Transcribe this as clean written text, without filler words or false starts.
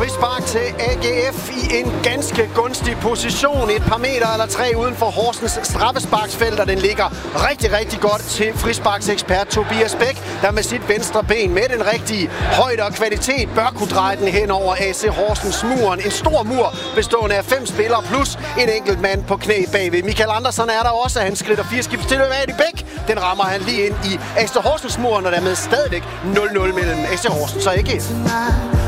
Frispark til AGF i en ganske gunstig position. Et par meter eller 3 uden for Horsens straffesparksfelt, og den ligger rigtig godt til frisparksekspert Tobias Bæk, der med sit venstre ben med den rigtige højde og kvalitet bør kunne dreje den hen over AC Horsens muren. En stor mur bestående af 5 spillere plus en enkelt mand på knæ bagved. Michael Andersen er der også, han skrider 4 skift til Adi Bæk. Den rammer han lige ind i AC Horsens muren, og dermed stadigvæk 0-0 mellem AC Horsens og AGF.